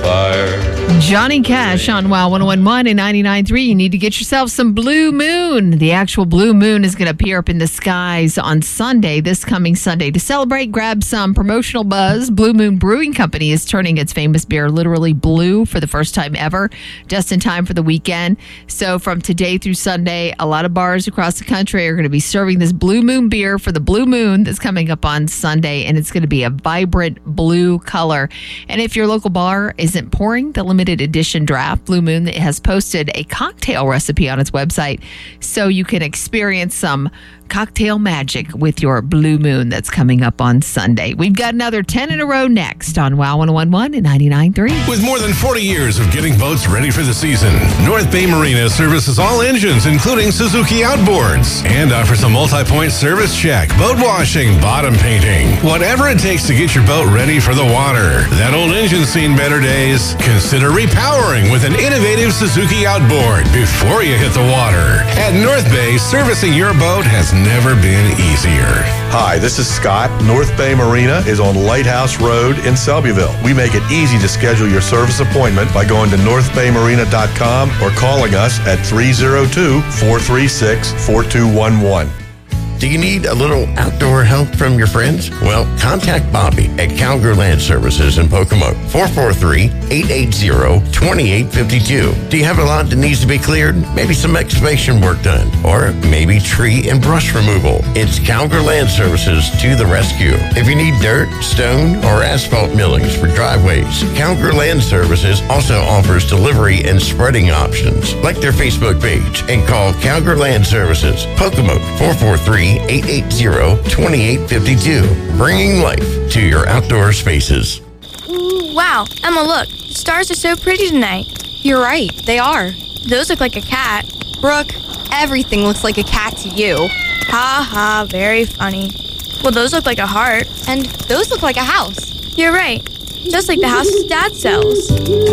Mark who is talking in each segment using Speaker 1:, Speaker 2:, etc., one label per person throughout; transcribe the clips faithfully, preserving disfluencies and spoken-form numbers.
Speaker 1: fire.
Speaker 2: Johnny Cash on Wow one oh one point one and ninety-nine point three. You need to get yourself some blue moon. The actual blue moon is going to appear up in the skies on Sunday, this coming Sunday. To celebrate, grab some promotional buzz. Blue Moon Brewing Company is turning its famous beer literally blue for the first time ever, just in time for the weekend. So from today through Sunday, a lot of bars across the country are going to be serving this Blue Moon beer for the Blue Moon that's coming up on Sunday, and it's going to be a vibrant blue color. And if your local bar isn't pouring the limited edition draft, Blue Moon has posted a cocktail recipe on its website so you can experience some cocktail magic with your Blue Moon that's coming up on Sunday. We've got another ten in a row next on Wow one oh one point one and ninety-nine point three.
Speaker 3: With more than forty years of getting boats ready for the season, North Bay Marina services all engines, including Suzuki outboards, and offers a multi-point service check, boat washing, bottom painting, whatever it takes to get your boat ready for the water. That old engine seen better days? Consider repowering with an innovative Suzuki outboard before you hit the water. At North Bay, servicing your boat has never been easier.
Speaker 4: Hi, this is Scott. North Bay Marina is on Lighthouse Road in Selbyville. We make it easy to schedule your service appointment by going to north bay marina dot com or calling us at three oh two, four three six, four two one one.
Speaker 5: Do you need a little outdoor help from your friends? Well, contact Bobby at Calgary Land Services in Pocomoke, four four three, eight eight zero, two eight five two. Do you have a lot that needs to be cleared? Maybe some excavation work done, or maybe tree and brush removal. It's Calgary Land Services to the rescue. If you need dirt, stone, or asphalt millings for driveways, Calgary Land Services also offers delivery and spreading options. Like their Facebook page and call Calgary Land Services, Pocomoke, four four three, eight eight zero, two eight five two. Bringing life to your outdoor spaces.
Speaker 6: Ooh, wow, Emma, look. The stars are so pretty tonight.
Speaker 7: You're right, they are.
Speaker 6: Those look like a cat.
Speaker 7: Brooke, everything looks like a cat to you.
Speaker 6: Ha ha, very funny. Well, those look like a heart.
Speaker 7: And those look like a house.
Speaker 6: You're right. Just like the houses Dad sells.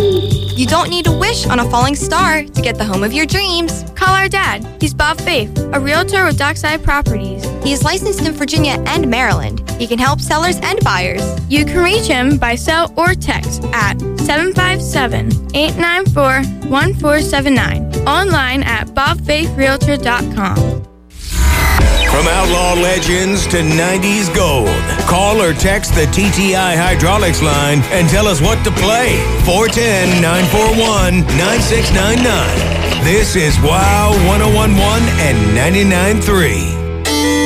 Speaker 7: You don't need to wish on a falling star to get the home of your dreams.
Speaker 6: Call our dad. He's Bob Faith, a realtor with Dockside Properties.
Speaker 7: He's licensed in Virginia and Maryland. He can help sellers and buyers.
Speaker 6: You can reach him by cell or text at seven five seven, eight nine four, one four seven nine. Online at bob faith realtor dot com.
Speaker 8: From outlaw legends to nineties gold, call or text the T T I Hydraulics line and tell us what to play. four one zero, nine four one, nine six nine nine. This is Wow one oh one point one and ninety-nine point three.